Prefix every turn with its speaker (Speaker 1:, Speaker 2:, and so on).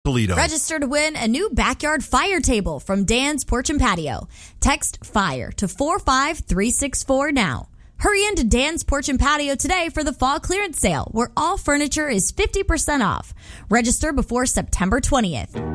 Speaker 1: Toledo.
Speaker 2: Register to win a new backyard fire table from Dan's Porch and Patio. Text FIRE to 45364 now. Hurry into Dan's Porch and Patio today for the fall clearance sale, where all furniture is 50% off. Register before September 20th.